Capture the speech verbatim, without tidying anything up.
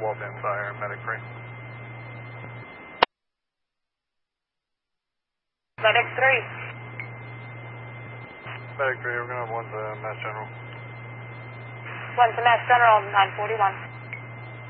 Waltham Fire, medic three. Medic three. Medic three, we're going to have one to Mass General. One to Mass General, nine forty-one.